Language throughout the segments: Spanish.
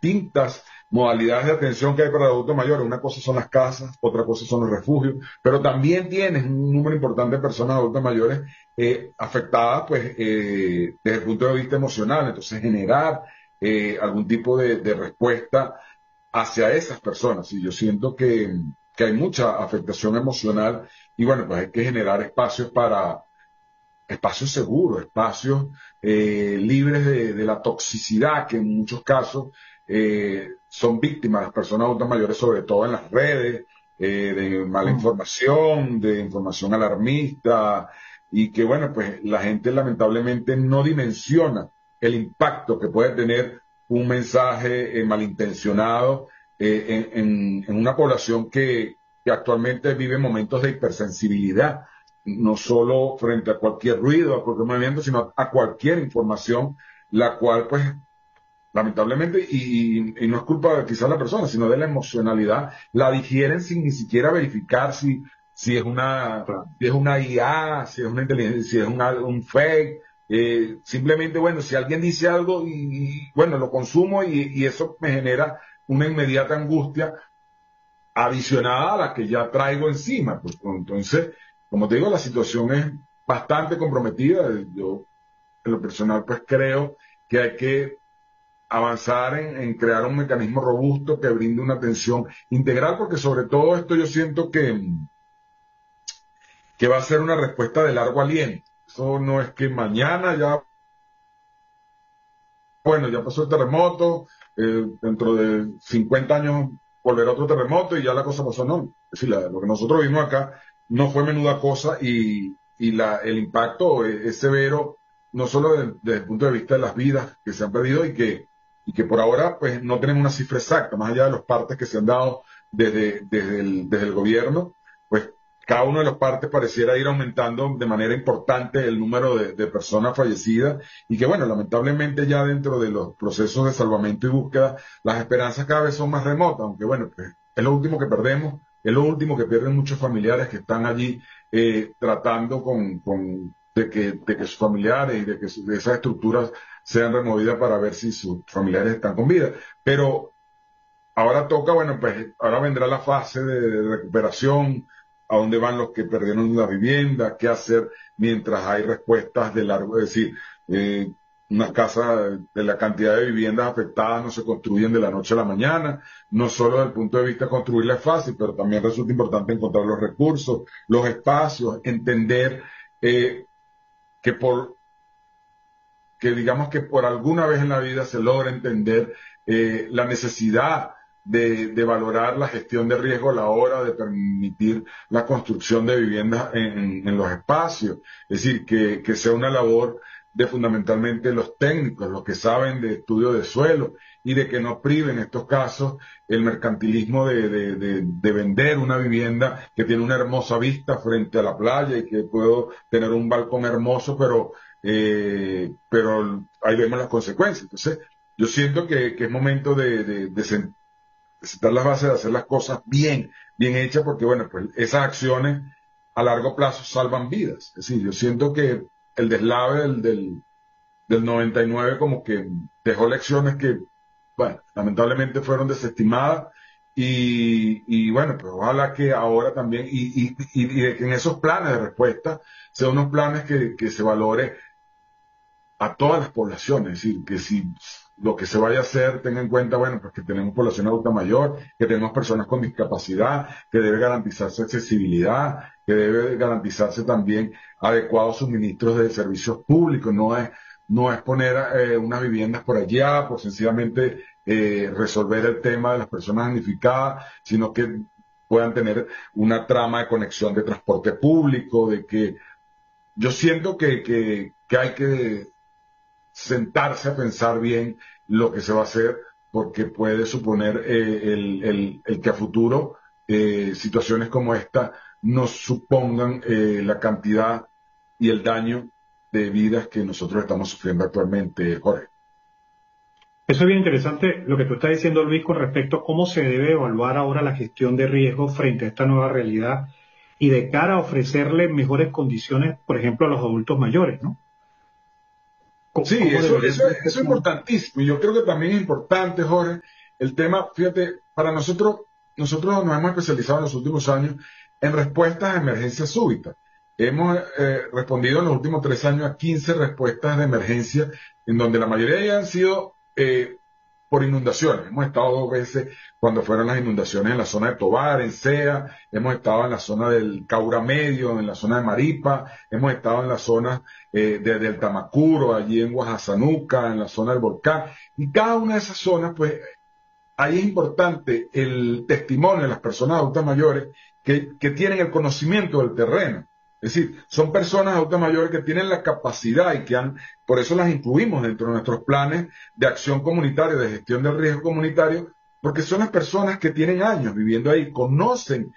distintas modalidades de atención que hay para adultos mayores. Una cosa son las casas, otra cosa son los refugios, pero también tienes un número importante de personas adultas mayores afectadas, pues, desde el punto de vista emocional. Entonces, generar algún tipo de respuesta hacia esas personas. Y yo siento que hay mucha afectación emocional y bueno, pues hay que generar espacios seguros, espacios libres de la toxicidad que en muchos casos son víctimas las personas adultas mayores, sobre todo en las redes, de mala información, de información alarmista, y que bueno, pues la gente lamentablemente no dimensiona el impacto que puede tener un mensaje malintencionado en una población que actualmente vive momentos de hipersensibilidad, no solo frente a cualquier ruido, a cualquier movimiento, sino a cualquier información, la cual, pues, lamentablemente, y no es culpa de quizás la persona, sino de la emocionalidad, la digieren sin ni siquiera verificar si es una IA, si es una inteligencia, si es un fake. Simplemente, bueno, si alguien dice algo bueno, lo consumo y eso me genera una inmediata angustia adicionada a la que ya traigo encima. Pues, entonces, como te digo, la situación es bastante comprometida. Yo, en lo personal, pues creo que hay que avanzar en crear un mecanismo robusto que brinde una atención integral, porque sobre todo esto yo siento que va a ser una respuesta de largo aliento. Eso no es que mañana ya, bueno, ya pasó el terremoto, dentro de 50 años volverá otro terremoto y ya la cosa pasó, no. Es decir, lo que nosotros vimos acá no fue menuda cosa y el impacto es severo, no solo desde el punto de vista de las vidas que se han perdido y que por ahora pues no tenemos una cifra exacta, más allá de los partes que se han dado desde el gobierno, pues cada uno de los partes pareciera ir aumentando de manera importante el número de personas fallecidas y que bueno, lamentablemente ya dentro de los procesos de salvamento y búsqueda, las esperanzas cada vez son más remotas, aunque bueno, pues es lo último que perdemos, es lo último que pierden muchos familiares que están allí tratando de que sus familiares y de que de esas estructuras sean removidas para ver si sus familiares están con vida. Pero ahora toca, bueno, pues ahora vendrá la fase de recuperación, a dónde van los que perdieron la vivienda, qué hacer mientras hay respuestas de largo, es decir, unas casas de la cantidad de viviendas afectadas no se construyen de la noche a la mañana, no solo desde el punto de vista de construirla es fácil, pero también resulta importante encontrar los recursos, los espacios, entender que digamos que por alguna vez en la vida se logra entender la necesidad de valorar la gestión de riesgo a la hora de permitir la construcción de viviendas en los espacios. Es decir, que sea una labor de fundamentalmente los técnicos, los que saben de estudio de suelo, y de que no priven en estos casos el mercantilismo de vender una vivienda que tiene una hermosa vista frente a la playa y que puedo tener un balcón hermoso, pero ahí vemos las consecuencias. Entonces, yo siento que es momento de sentar las bases, de hacer las cosas bien hechas, porque bueno, pues esas acciones a largo plazo salvan vidas. Es decir, yo siento que el deslave del 99 como que dejó lecciones que, bueno, lamentablemente fueron desestimadas y bueno, pues ojalá que ahora también, y de que en esos planes de respuesta sean unos planes que se valore a todas las poblaciones, es decir, que si lo que se vaya a hacer tenga en cuenta, bueno, pues que tenemos población adulta mayor, que tenemos personas con discapacidad, que debe garantizarse accesibilidad, que debe garantizarse también adecuados suministros de servicios públicos, no es poner unas viviendas por allá, por sencillamente resolver el tema de las personas damnificadas, sino que puedan tener una trama de conexión de transporte público, de que yo siento que hay que sentarse a pensar bien lo que se va a hacer, porque puede suponer el que a futuro situaciones como esta nos supongan la cantidad y el daño de vidas que nosotros estamos sufriendo actualmente, Jorge. Eso es bien interesante lo que tú estás diciendo, Luis, con respecto a cómo se debe evaluar ahora la gestión de riesgo frente a esta nueva realidad y de cara a ofrecerle mejores condiciones, por ejemplo, a los adultos mayores, ¿no? Sí, eso es importantísimo. Y yo creo que también es importante, Jorge, el tema, fíjate, para nosotros nos hemos especializado en los últimos años en respuestas a emergencias súbitas. Hemos respondido en los últimos 3 años a 15 respuestas de emergencia, en donde la mayoría de ellas han sido por inundaciones. Hemos estado 2 veces cuando fueron las inundaciones en la zona de Tovar, en Sea, hemos estado en la zona del Caura Medio, en la zona de Maripa, hemos estado en la zona del Tamacuro, allí en Guajazanuca, en la zona del Volcán, y cada una de esas zonas, pues, ahí es importante el testimonio de las personas adultas mayores que tienen el conocimiento del terreno. Es decir, son personas adultas mayores que tienen la capacidad y por eso las incluimos dentro de nuestros planes de acción comunitaria, de gestión del riesgo comunitario, porque son las personas que tienen años viviendo ahí, conocen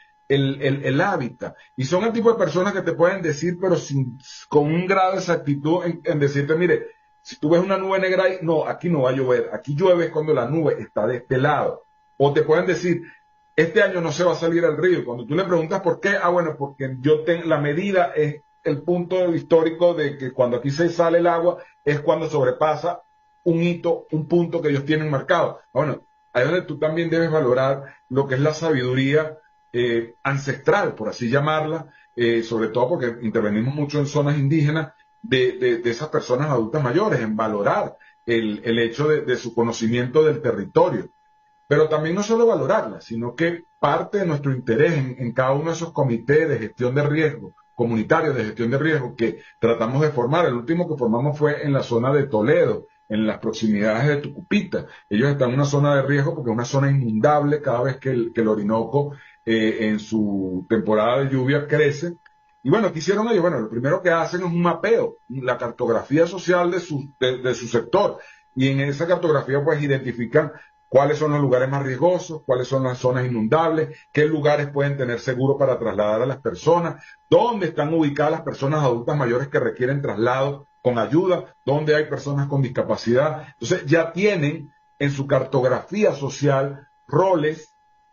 el hábitat, y son el tipo de personas que te pueden decir, pero con un grado de exactitud en decirte, mire, si tú ves una nube negra ahí, no, aquí no va a llover, aquí llueve cuando la nube está de este lado. O te pueden decir, este año no se va a salir al río. Cuando tú le preguntas por qué, bueno, porque la medida es el punto histórico de que cuando aquí se sale el agua es cuando sobrepasa un hito, un punto que ellos tienen marcado. Bueno, ahí es donde tú también debes valorar lo que es la sabiduría ancestral, por así llamarla, sobre todo porque intervenimos mucho en zonas indígenas, de esas personas adultas mayores, en valorar el hecho de su conocimiento del territorio. Pero también no solo valorarla, sino que parte de nuestro interés en cada uno de esos comités de gestión de riesgo, comunitarios de gestión de riesgo que tratamos de formar. El último que formamos fue en la zona de Toledo, en las proximidades de Tucupita. Ellos están en una zona de riesgo porque es una zona inundable cada vez que el Orinoco en su temporada de lluvia crece. Y bueno, ¿qué hicieron ellos? Bueno, lo primero que hacen es un mapeo, la cartografía social de su sector. Y en esa cartografía pues identifican cuáles son los lugares más riesgosos, cuáles son las zonas inundables, qué lugares pueden tener seguro para trasladar a las personas, dónde están ubicadas las personas adultas mayores que requieren traslado con ayuda, dónde hay personas con discapacidad. Entonces ya tienen en su cartografía social roles,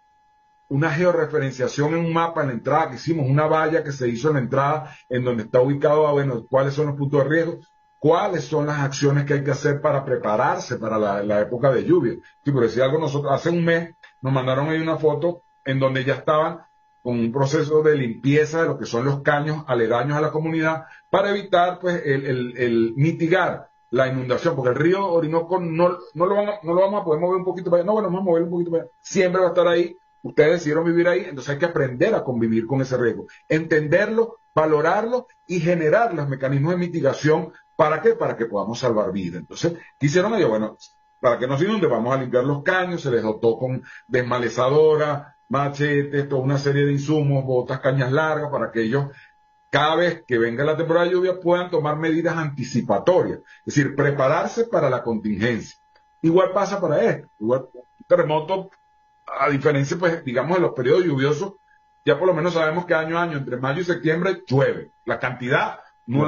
una georreferenciación en un mapa en la entrada que hicimos, una valla que se hizo en la entrada en donde está ubicado, bueno, cuáles son los puntos de riesgo, cuáles son las acciones que hay que hacer para prepararse para la época de lluvia. Sí, por decir algo, nosotros hace un mes nos mandaron ahí una foto en donde ya estaban con un proceso de limpieza de lo que son los caños aledaños a la comunidad para evitar pues el mitigar la inundación, porque el río Orinoco no lo vamos a poder mover un poquito para allá, no, bueno, vamos a mover un poquito para allá, siempre va a estar ahí. Ustedes decidieron vivir ahí, entonces hay que aprender a convivir con ese riesgo, entenderlo, valorarlo y generar los mecanismos de mitigación. ¿Para qué? Para que podamos salvar vidas. Entonces, ¿qué hicieron ellos? Bueno, para que no se inunde, vamos a limpiar los caños, se les dotó con desmalezadora, machetes, toda una serie de insumos, botas, cañas largas, para que ellos, cada vez que venga la temporada de lluvia, puedan tomar medidas anticipatorias. Es decir, prepararse para la contingencia. Igual pasa para esto. Igual, un terremoto, a diferencia, pues, digamos, de los periodos lluviosos, ya por lo menos sabemos que año a año, entre mayo y septiembre, llueve. La cantidad no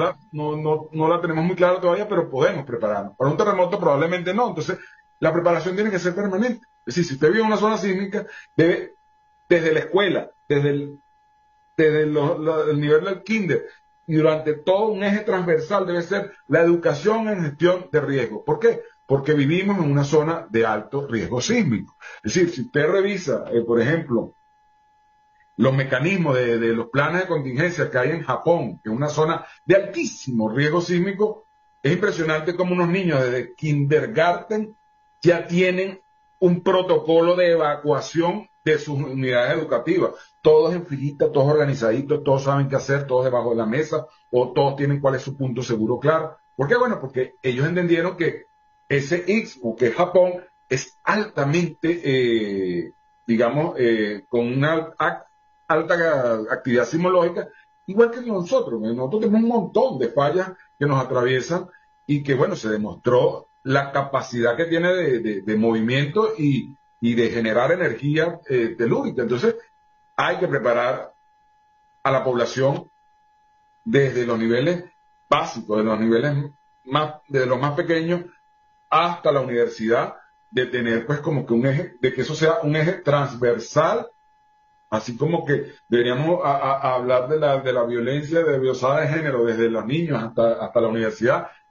la tenemos muy clara todavía, pero podemos prepararnos. Para un terremoto probablemente no. Entonces, la preparación tiene que ser permanente. Es decir, si usted vive en una zona sísmica, debe, desde la escuela, desde el nivel del kinder, y durante todo un eje transversal debe ser la educación en gestión de riesgo. ¿Por qué? Porque vivimos en una zona de alto riesgo sísmico. Es decir, si usted revisa, por ejemplo, los mecanismos de los planes de contingencia que hay en Japón, que es una zona de altísimo riesgo sísmico, es impresionante como unos niños desde kindergarten ya tienen un protocolo de evacuación de sus unidades educativas. Todos en filita, todos organizaditos, todos saben qué hacer, todos debajo de la mesa, o todos tienen cuál es su punto seguro claro. ¿Por qué? Bueno, porque ellos entendieron que ese Istmo, que es Japón, es altamente, con una alta actividad sismológica, igual que nosotros. Nosotros tenemos un montón de fallas que nos atraviesan y que, bueno, se demostró la capacidad que tiene de movimiento y de generar energía telúrica. Entonces, hay que preparar a la población desde los niveles básicos, de los niveles de los más pequeños hasta la universidad, de tener pues como que un eje, de que eso sea un eje transversal. Así como que deberíamos hablar de la violencia de violada de género desde los niños hasta la universidad,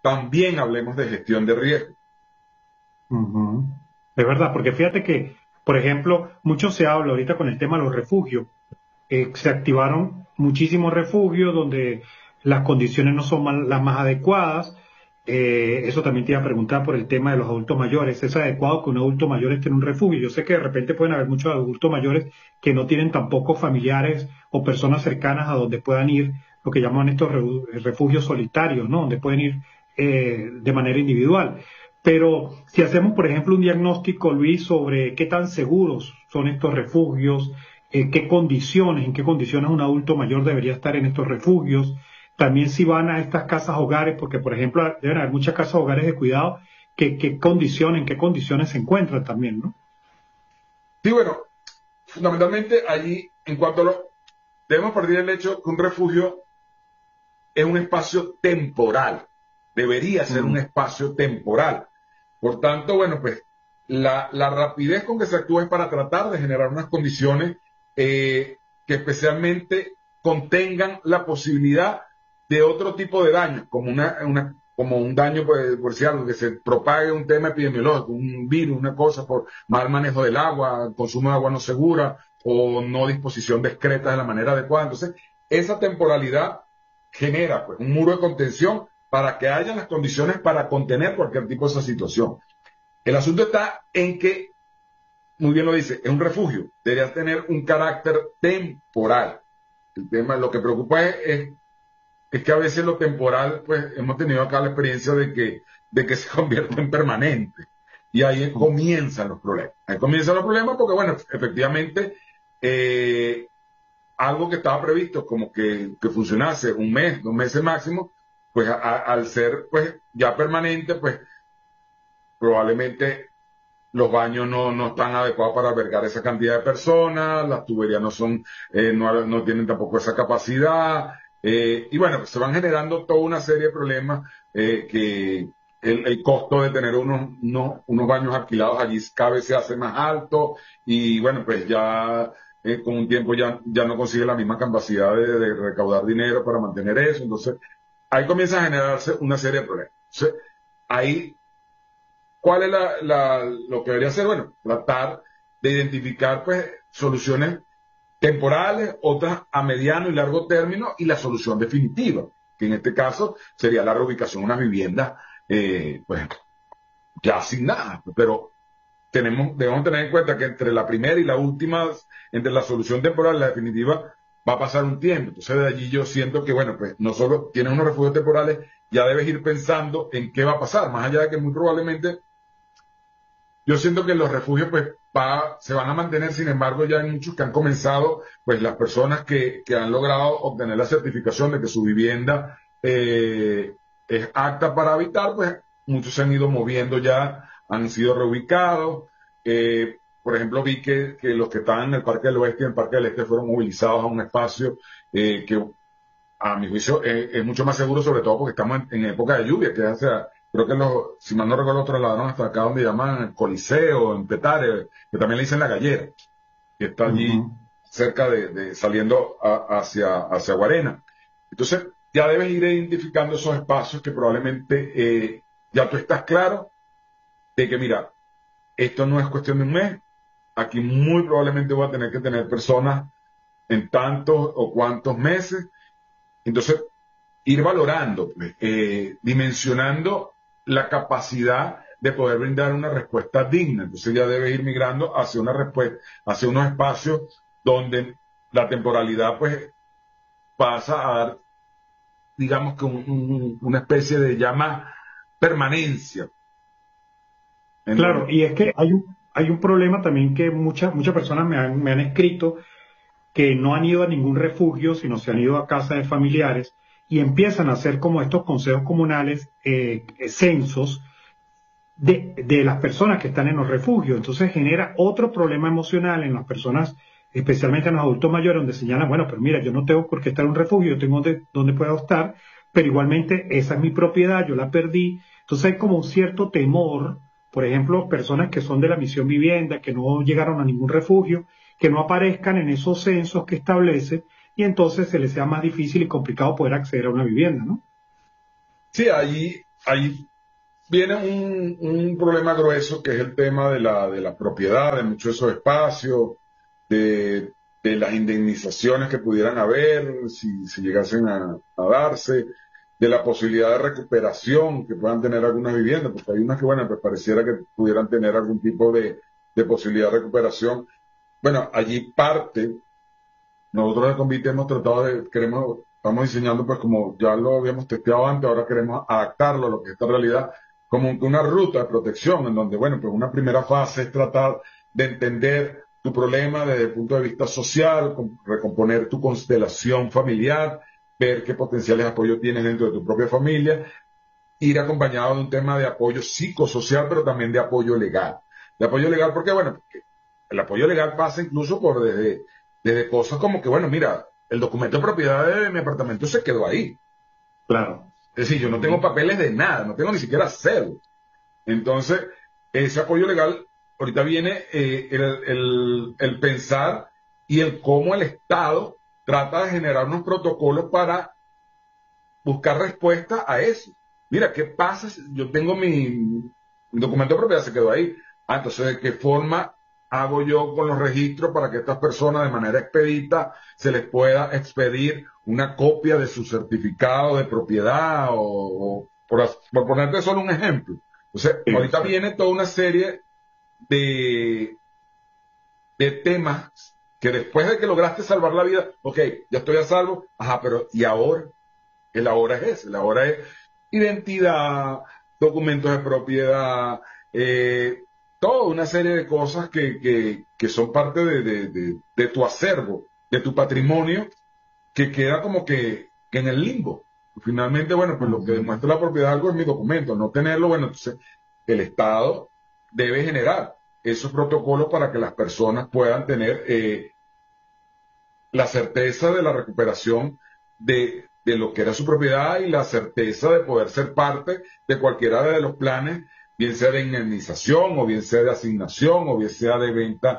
también hablemos de gestión de riesgo. Ujú. Es verdad, porque fíjate que, por ejemplo, mucho se habla ahorita con el tema de los refugios. Se activaron muchísimos refugios donde las condiciones no son las más adecuadas. Eso también te iba a preguntar por el tema de los adultos mayores. ¿Es adecuado que un adulto mayor esté en un refugio? Yo sé que de repente pueden haber muchos adultos mayores que no tienen tampoco familiares o personas cercanas a donde puedan ir, lo que llaman estos refugios solitarios, ¿no? Donde pueden ir de manera individual. Pero si hacemos, por ejemplo, un diagnóstico, Luis, sobre qué tan seguros son estos refugios, en qué condiciones un adulto mayor debería estar en estos refugios, también si van a estas casas hogares, porque por ejemplo deben haber muchas casas hogares de cuidado, en qué condiciones se encuentran también, ¿no? Sí, bueno, fundamentalmente allí, en cuanto a lo, debemos partir del hecho que un refugio es un espacio temporal, debería ser un espacio temporal. Por tanto, bueno, pues la rapidez con que se actúa es para tratar de generar unas condiciones que especialmente contengan la posibilidad de otro tipo de daño, como como un daño, por decir algo, que se propague un tema epidemiológico, un virus, una cosa por mal manejo del agua, consumo de agua no segura o no disposición discreta de la manera adecuada. Entonces, esa temporalidad genera pues, un muro de contención para que haya las condiciones para contener cualquier tipo de esa situación. El asunto está en que, muy bien lo dice, es un refugio, debería tener un carácter temporal. El tema, lo que preocupa es que a veces lo temporal, pues hemos tenido acá la experiencia de que se convierte en permanente. Y ahí comienzan los problemas. Ahí comienzan los problemas porque, bueno, efectivamente, algo que estaba previsto como que funcionase un mes, 2 meses máximo, pues al ser pues ya permanente, pues probablemente los baños no están adecuados para albergar esa cantidad de personas, las tuberías no tienen tampoco esa capacidad, y bueno, pues se van generando toda una serie de problemas que el costo de tener unos baños alquilados allí cada vez se hace más alto, y bueno, pues ya con un tiempo ya no consigue la misma capacidad de recaudar dinero para mantener eso, entonces ahí comienza a generarse una serie de problemas. Entonces, ahí ¿cuál es lo que debería hacer? Bueno, tratar de identificar pues soluciones temporales, otras a mediano y largo término y la solución definitiva, que en este caso sería la reubicación de unas viviendas pues ya asignadas, pero debemos tener en cuenta que entre la primera y la última, entre la solución temporal y la definitiva, va a pasar un tiempo. Entonces de allí yo siento que, bueno, pues no solo tienes unos refugios temporales, ya debes ir pensando en qué va a pasar, más allá de que muy probablemente yo siento que los refugios pues se van a mantener, sin embargo ya hay muchos que han comenzado, pues las personas que han logrado obtener la certificación de que su vivienda es apta para habitar, pues muchos se han ido moviendo ya, han sido reubicados. Por ejemplo, vi que los que estaban en el Parque del Oeste y en el Parque del Este fueron movilizados a un espacio que a mi juicio es mucho más seguro, sobre todo porque estamos en época de lluvia, que hace creo que si mal no recuerdo, los trasladaron hasta acá donde llaman Coliseo, en Petare, que también le dicen La Gallera, que está allí cerca saliendo hacia Guarena. Entonces, ya debes ir identificando esos espacios que probablemente ya tú estás claro de que, mira, esto no es cuestión de un mes, aquí muy probablemente voy a tener que tener personas en tantos o cuantos meses. Entonces, ir valorando, dimensionando la capacidad de poder brindar una respuesta digna. Entonces ya debe ir migrando hacia una respuesta, hacia unos espacios donde la temporalidad pues pasa a dar, digamos que una especie de llama permanencia. Claro, y es que hay un problema también que muchas personas me han escrito que no han ido a ningún refugio, sino se han ido a casa de familiares y empiezan a hacer como estos consejos comunales, censos de las personas que están en los refugios. Entonces genera otro problema emocional en las personas, especialmente en los adultos mayores, donde señalan, bueno, pero mira, yo no tengo por qué estar en un refugio, yo tengo donde puedo estar, pero igualmente esa es mi propiedad, yo la perdí. Entonces hay como un cierto temor, por ejemplo, personas que son de la misión vivienda, que no llegaron a ningún refugio, que no aparezcan en esos censos que establece y entonces se les sea más difícil y complicado poder acceder a una vivienda, ¿no? Sí, allí ahí viene un problema grueso que es el tema de la propiedad, de muchos de esos espacios, de, de las indemnizaciones que pudieran haber si llegasen a darse, de la posibilidad de recuperación que puedan tener algunas viviendas, porque hay unas que, bueno, pues pareciera que pudieran tener algún tipo de posibilidad de recuperación. Bueno, allí parte, nosotros de Convite hemos tratado estamos diseñando, pues como ya lo habíamos testeado antes, ahora queremos adaptarlo a lo que es esta realidad, como una ruta de protección, en donde, bueno, pues una primera fase es tratar de entender tu problema desde el punto de vista social, recomponer tu constelación familiar, ver qué potenciales de apoyo tienes dentro de tu propia familia, ir acompañado de un tema de apoyo psicosocial, pero también de apoyo legal. De apoyo legal, porque, bueno, el apoyo legal pasa incluso por desde cosas como que, bueno, mira, el documento de propiedad de mi apartamento se quedó ahí. Claro. Es decir, yo no tengo papeles de nada, no tengo ni siquiera cédula. Entonces, ese apoyo legal, ahorita viene el pensar y el cómo el Estado trata de generar unos protocolos para buscar respuesta a eso. Mira, ¿qué pasa si yo tengo mi documento de propiedad, se quedó ahí? Ah, entonces, ¿de qué forma hago yo con los registros para que estas personas de manera expedita se les pueda expedir una copia de su certificado de propiedad o por ponerte solo un ejemplo? Entonces, Sí, ahorita sí. viene toda una serie de, de temas que después de que lograste salvar la vida, ok, ya estoy a salvo, ajá, pero ¿y ahora? El ahora es ese, el ahora es identidad, documentos de propiedad, toda una serie de cosas que son parte de tu acervo, de tu patrimonio, que queda como que en el limbo. Finalmente, bueno, pues lo que Ujú. demuestra la propiedad de algo es mi documento, no tenerlo, bueno, entonces el Estado debe generar esos protocolos para que las personas puedan tener la certeza de la recuperación de lo que era su propiedad y la certeza de poder ser parte de cualquiera de los planes, bien sea de indemnización o bien sea de asignación o bien sea de venta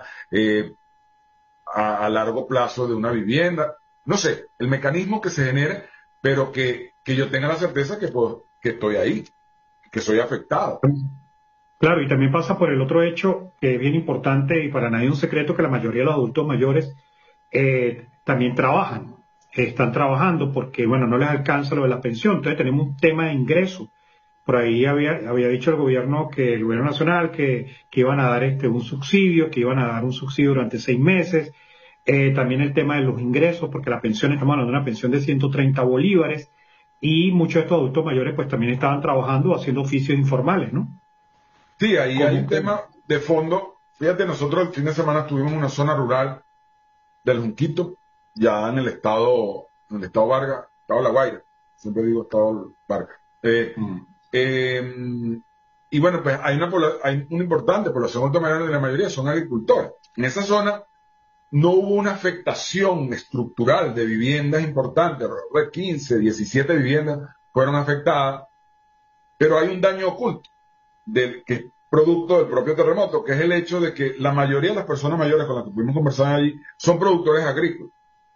a largo plazo de una vivienda. No sé, el mecanismo que se genere, pero que yo tenga la certeza que estoy ahí, que soy afectado. Claro, y también pasa por el otro hecho que es bien importante y para nadie es un secreto que la mayoría de los adultos mayores también trabajan, están trabajando porque, bueno, no les alcanza lo de la pensión. Entonces tenemos un tema de ingreso. Por ahí había dicho el gobierno el gobierno nacional que iban a dar un subsidio, que iban a dar un subsidio durante 6 meses. También el tema de los ingresos, porque la pensión, estamos hablando de una pensión de 130 bolívares y muchos de estos adultos mayores pues también estaban trabajando o haciendo oficios informales, ¿no? Sí, ahí hay un Como, tema de fondo. Fíjate, nosotros el fin de semana estuvimos en una zona rural del Junquito, ya en el estado Vargas, estado La Guaira, siempre digo estado Vargas. mm, Eh, y bueno, pues hay una importante población ultramayor, la mayoría son agricultores. En esa zona no hubo una afectación estructural de viviendas importantes, alrededor de 15, 17 viviendas fueron afectadas, pero hay un daño oculto que es producto del propio terremoto, que es el hecho de que la mayoría de las personas mayores con las que pudimos conversar allí son productores agrícolas,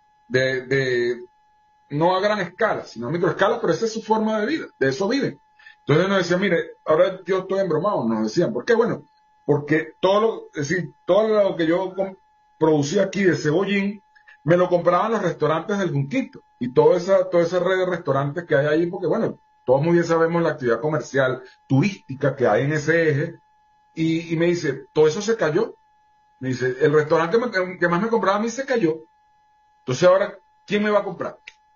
de no a gran escala, sino a microescala, pero esa es su forma de vida, de eso viven. Entonces nos decían, mire, ahora yo estoy embromado, nos decían, ¿por qué? Bueno, porque es decir, todo lo que yo producía aquí de cebollín, me lo compraban los restaurantes del Junquito y toda esa red de restaurantes que hay ahí, porque bueno, todos muy bien sabemos la actividad comercial, turística que hay en ese eje, y me dice, todo eso se cayó. Me dice, el restaurante que más me compraba a mí se cayó. Entonces ahora, ¿quién me va a comprar?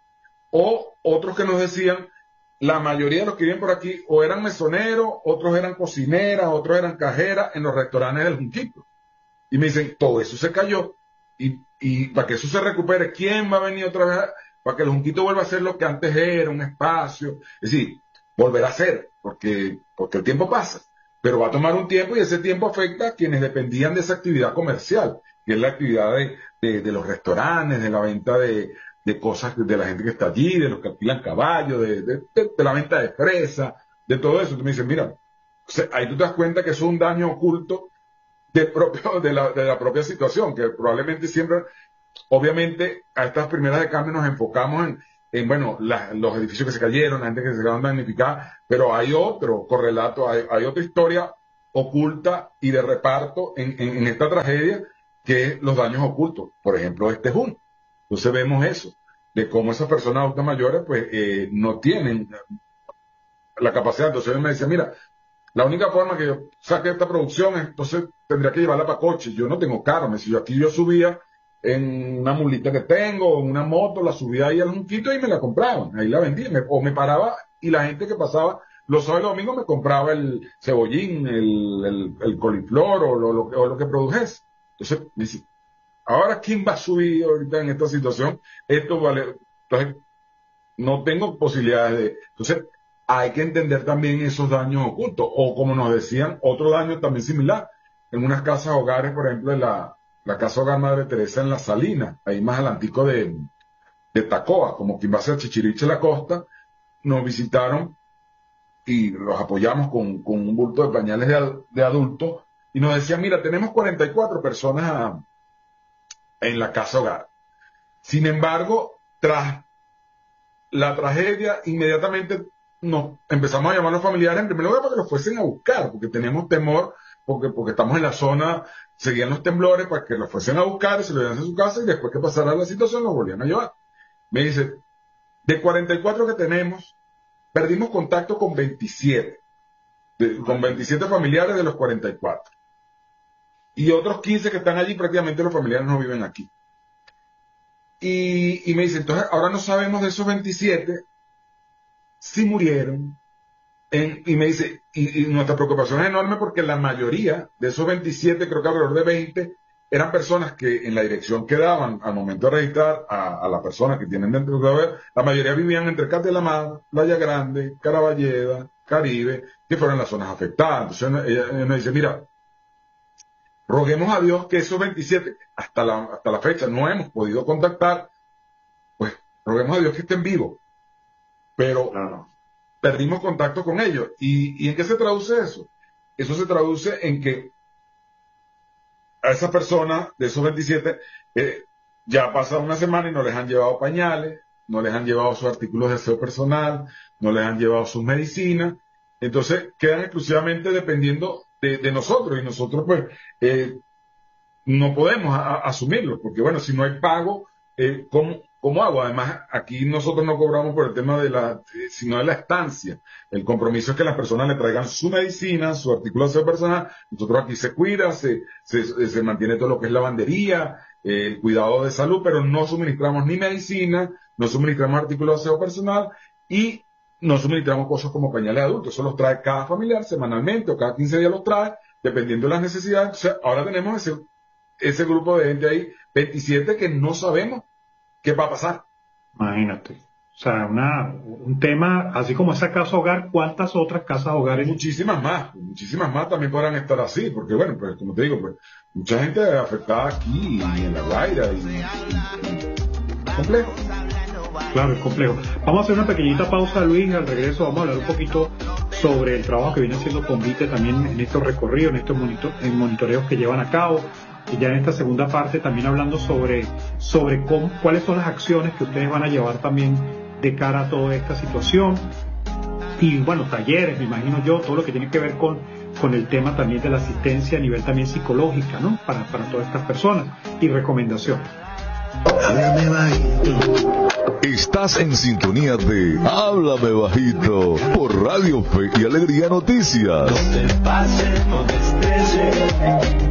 O otros que nos decían, la mayoría de los que viven por aquí o eran mesoneros, otros eran cocineras, otros eran cajeras en los restaurantes del Junquito. Y me dicen, todo eso se cayó. Y para que eso se recupere, ¿quién va a venir otra vez para que el Junquito vuelva a ser lo que antes era, un espacio? Es decir, volver a ser, porque el tiempo pasa. Pero va a tomar un tiempo y ese tiempo afecta a quienes dependían de esa actividad comercial, que es la actividad de los restaurantes, de la venta de cosas de la gente que está allí, de los que alquilan caballos, de la venta de fresa, de todo eso. Tú me dices, mira, o sea, ahí tú te das cuenta que eso es un daño oculto de la propia situación, que probablemente siempre, obviamente, a estas primeras de cambio nos enfocamos bueno, los edificios que se cayeron, la gente que se quedaron damnificada, pero hay otro correlato, hay otra historia oculta y de reparto en esta tragedia, que es los daños ocultos. Por ejemplo, junio. Entonces vemos eso, de cómo esas personas adultas mayores pues no tienen la capacidad. Entonces él me decía, mira, la única forma que yo saque esta producción es, entonces tendría que llevarla para coche. Yo no tengo carro, me decía, aquí yo subía en una mulita que tengo, en una moto, la subía ahí al junquito y me la compraban, ahí la vendía, o me paraba y la gente que pasaba los sábados y los domingos me compraba el cebollín, el coliflor o lo que produjese. Entonces, me dice, ahora ¿quién va a subir ahorita en esta situación? Esto vale, entonces no tengo posibilidades de, entonces hay que entender también esos daños ocultos, o como nos decían, otro daño también similar, en unas casas hogares, por ejemplo, en la Casa Hogar Madre Teresa en La Salina, ahí más adelantico de Tacoa, como quien va a ser Chichiriche La Costa, nos visitaron y los apoyamos con un bulto de pañales de adultos, y nos decían, mira, tenemos 44 personas en la Casa Hogar. Sin embargo, tras la tragedia, inmediatamente nos empezamos a llamar a los familiares, en primer lugar, para que los fuesen a buscar, porque teníamos temor, porque estamos en la zona, seguían los temblores, para que los fuesen a buscar, se lo llevaran a su casa, y después que pasara la situación, los volvían a llevar. Me dice, de 44 que tenemos, perdimos contacto con 27, con 27 familiares de los 44. Y otros 15 que están allí, prácticamente los familiares no viven aquí. Y me dice, entonces, ahora no sabemos de esos 27 si murieron. Y me dice, y nuestra preocupación es enorme porque la mayoría de esos 27, creo que alrededor de 20, eran personas que en la dirección que daban al momento de registrar a la persona que tienen dentro de haber, la mayoría vivían entre Cate de la Mar, Playa Grande, Caraballeda, Caribe, que fueron las zonas afectadas. Entonces ella me dice, mira, roguemos a Dios que esos 27, hasta la fecha no hemos podido contactar, pues roguemos a Dios que estén vivos. Pero Claro. perdimos contacto con ellos. ¿Y en qué se traduce eso? Eso se traduce en que a esas personas de esos 27 ya pasa una semana y no les han llevado pañales, no les han llevado sus artículos de aseo personal, no les han llevado sus medicinas. Entonces quedan exclusivamente dependiendo de nosotros, y nosotros pues no podemos asumirlo, porque bueno, si no hay pago, ¿cómo hago? Además, aquí nosotros no cobramos por el tema sino de la estancia. El compromiso es que las personas le traigan su medicina, su artículo de aseo personal. Nosotros aquí se cuida, se mantiene todo lo que es lavandería, el cuidado de salud, pero no suministramos ni medicina, no suministramos artículos de aseo personal y no suministramos cosas como pañales de adultos. Eso los trae cada familiar semanalmente o cada 15 días los trae, dependiendo de las necesidades. O sea, ahora tenemos ese grupo de gente ahí, 27, que no sabemos qué va a pasar. Imagínate. O sea, un tema, así como esa casa hogar, ¿cuántas otras casas hogares? Muchísimas más también podrán estar así, porque bueno, pues como te digo, pues mucha gente afectada aquí, en La Guaira, complejo. Claro, es complejo. Vamos a hacer una pequeñita pausa, Luis, al regreso vamos a hablar un poquito sobre el trabajo que viene haciendo Convite también en estos recorridos, en estos monitoreos que llevan a cabo. Y ya en esta segunda parte también hablando sobre cuáles son las acciones que ustedes van a llevar también de cara a toda esta situación. Y bueno, talleres, me imagino yo, todo lo que tiene que ver con el tema también de la asistencia a nivel también psicológica, ¿no? Para todas estas personas, y recomendaciones. Háblame bajito. Estás en sintonía de Háblame Bajito por Radio Fe y Alegría Noticias. Donde pase, donde estés.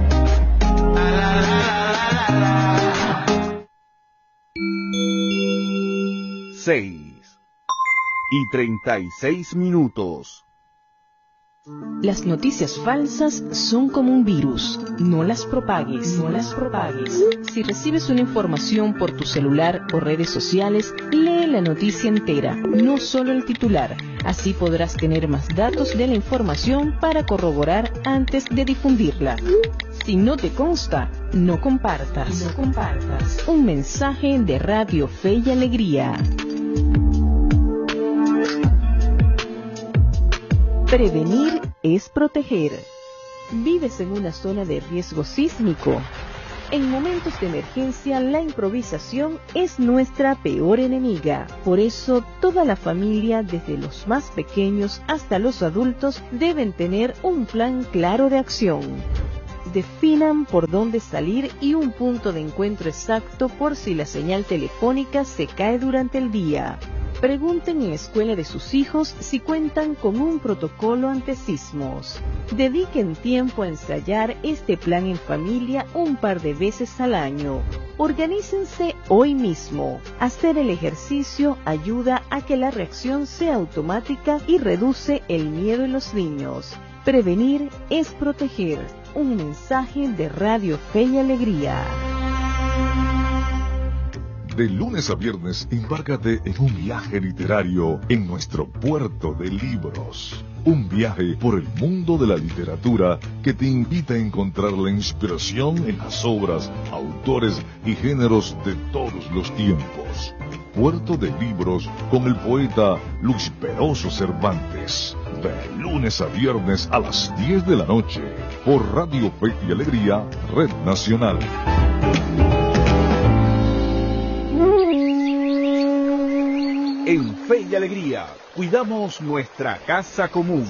6:36. Las noticias falsas son como un virus. No las propagues. Si recibes una información por tu celular o redes sociales, lee la noticia entera, no solo el titular. Así podrás tener más datos de la información para corroborar antes de difundirla. Si no te consta, no compartas. Un mensaje de Radio Fe y Alegría. Prevenir es proteger. ¿Vives en una zona de riesgo sísmico? En momentos de emergencia, la improvisación es nuestra peor enemiga. Por eso, toda la familia, desde los más pequeños hasta los adultos, deben tener un plan claro de acción. Definan por dónde salir y un punto de encuentro exacto por si la señal telefónica se cae durante el día. Pregunten en la escuela de sus hijos si cuentan con un protocolo ante sismos. Dediquen tiempo a ensayar este plan en familia un par de veces al año. Organícense hoy mismo. Hacer el ejercicio ayuda a que la reacción sea automática y reduce el miedo en los niños. Prevenir es proteger. Un mensaje de Radio Fe y Alegría. De lunes a viernes, embárcate en un viaje literario en nuestro puerto de libros. Un viaje por el mundo de la literatura que te invita a encontrar la inspiración en las obras, autores y géneros de todos los tiempos. Puerto de Libros con el poeta Luis Peroso Cervantes. De lunes a viernes a las 10 de la noche por Radio Fe y Alegría, Red Nacional. En Fe y Alegría, cuidamos nuestra casa común.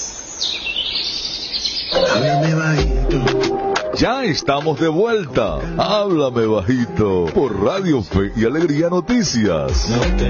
Háblame bajito. Ya estamos de vuelta. Háblame bajito por Radio Fe y Alegría Noticias.